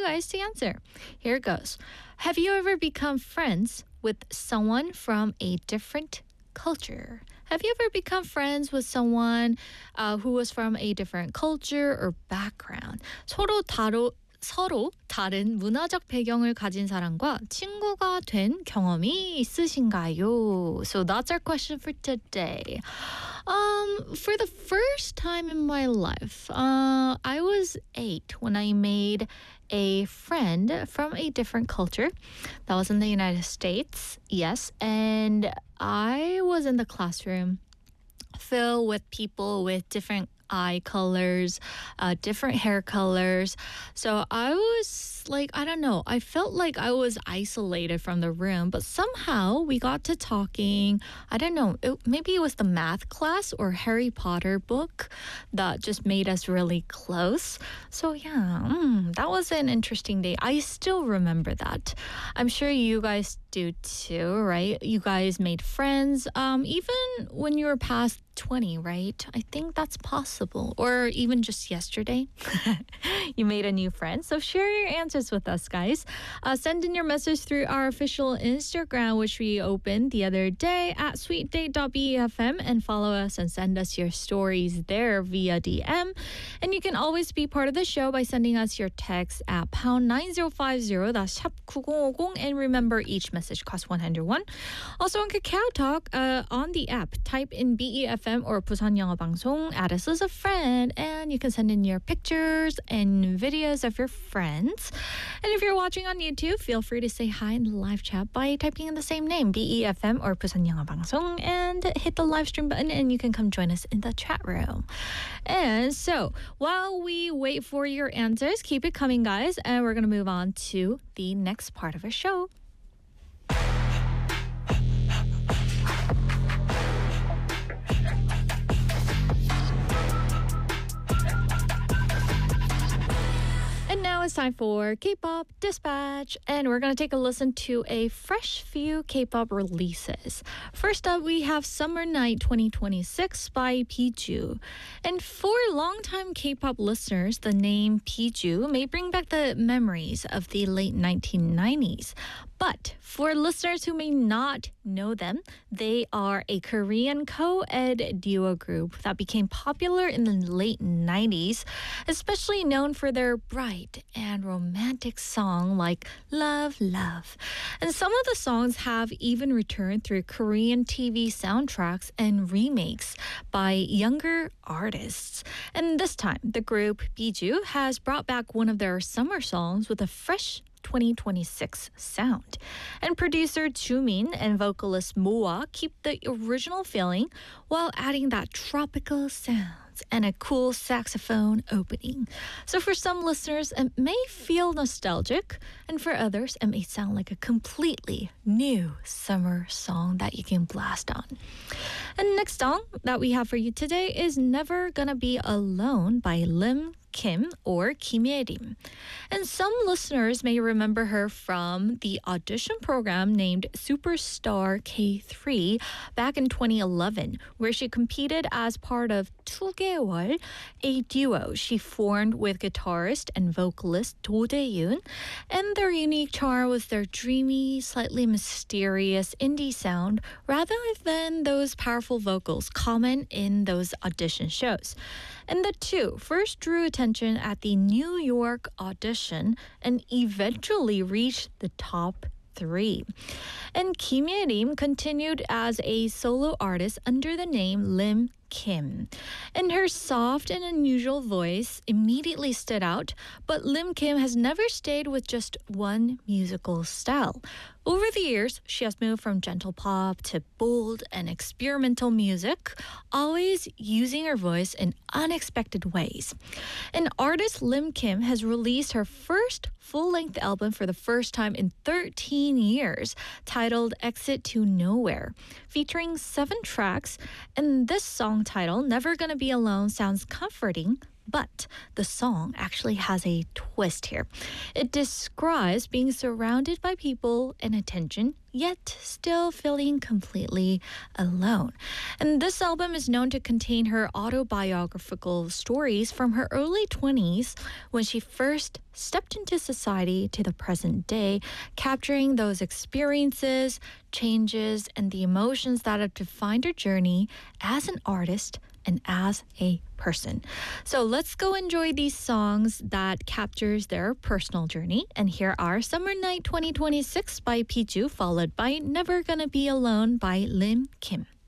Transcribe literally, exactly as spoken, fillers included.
guys to answer. Here goes. Have you ever become friends with someone from a different culture? Have you ever become friends with someone uh, who was from a different culture or background? 서로 다로 서로 다른 문화적 배경을 가진 사람과 친구가 된 경험이 있으신가요? So that's our question for today. Um, for the first time in my life, uh, I was eight when I made a friend from a different culture. That was in the United States, yes. And I was in the classroom filled with people with different eye colors, uh, different hair colors. So I was like, I don't know, I felt like I was isolated from the room, but somehow we got to talking. I don't know, it, maybe it was the math class or Harry Potter book that just made us really close. So yeah, mm, that was an interesting day. I still remember that. I'm sure you guys do too, right? You guys made friends, um, even when you were past twenty, right? I think that's possible. Or even just yesterday, you made a new friend. So share your answers with us, guys. Uh, send in your message through our official Instagram, which we opened the other day at sweetdate dot b e f m, and follow us and send us your stories there via D M. And you can always be part of the show by sending us your text at pound nine zero five zero, that's 샵 구공오공, and remember each message costs one hundred won. Also on Kakao Talk, uh, on the app, type in B E F M or Busan 영어 방송, add us as a friend, and you can send in your pictures and videos of your friends. And if you're watching on YouTube, feel free to say hi in the live chat by typing in the same name, B E F M or Busan 영어 방송, and hit the live stream button and you can come join us in the chat room. And so, while we wait for your answers, keep it coming, guys, and we're going to move on to the next part of our show. And now it's time for K-Pop Dispatch, and we're going to take a listen to a fresh few K-pop releases. First up, we have Summer Night twenty twenty-six by Biju. And for longtime K-pop listeners, the name Biju may bring back the memories of the late nineteen nineties. But for listeners who may not know them, they are a Korean co-ed duo group that became popular in the late nineties, especially known for their bright and romantic song like Love, Love. And some of the songs have even returned through Korean T V soundtracks and remakes by younger artists. And this time, the group Biju has brought back one of their summer songs with a fresh twenty twenty-six sound. And producer Jumin and vocalist Moa keep the original feeling while adding that tropical sounds and a cool saxophone opening. So for some listeners, it may feel nostalgic, and for others, it may sound like a completely new summer song that you can blast on. And next song that we have for you today is Never Gonna Be Alone by Lim Kim or Kim Ye-rim. And some listeners may remember her from the audition program named Superstar K three back in twenty eleven, where she competed as part of 두 개월, a duo she formed with guitarist and vocalist Do Dae-yoon. And their unique charm was their dreamy, slightly mysterious indie sound rather than those powerful vocals common in those audition shows. And the two first drew attention at the New York audition and eventually reached the top three. And Kim Ye-rim continued as a solo artist under the name Lim Kim. And her soft and unusual voice immediately stood out, but Lim Kim has never stayed with just one musical style. Over the years, she has moved from gentle pop to bold and experimental music, always using her voice in unexpected ways. And artist Lim Kim has released her first full-length album for the first time in thirteen years, titled Exit to Nowhere, featuring seven tracks. And this song title, Never Gonna Be Alone, sounds comforting But the song actually has a twist here. It describes being surrounded by people and attention, yet still feeling completely alone. And this album is known to contain her autobiographical stories from her early twenties when she first stepped into society to the present day, capturing those experiences, changes, and the emotions that have defined her journey as an artist and as a person. So let's go enjoy these songs that captures their personal journey. And here are Summer Night twenty twenty-six by Piju, followed by Never Gonna Be Alone by Lim Kim.